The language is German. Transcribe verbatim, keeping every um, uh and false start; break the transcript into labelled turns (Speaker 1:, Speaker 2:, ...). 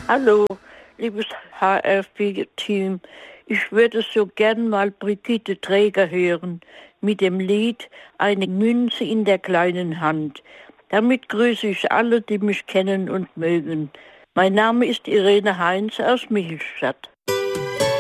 Speaker 1: Hallo, liebes H R vier-Team. Ich würde so gern mal Brigitte Träger hören mit dem Lied Eine Münze in der kleinen Hand. Damit grüße ich alle, die mich kennen und mögen. Mein Name ist Irene Heinz aus Michelstadt.